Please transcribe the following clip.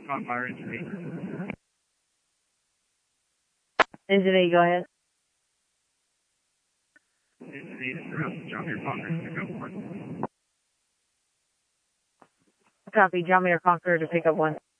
Fire Engine 8. Engine 8, go ahead. Engine 8 is around. Drop your Conqueror to pick up 1. Copy, drop me your Conqueror to pick up 1.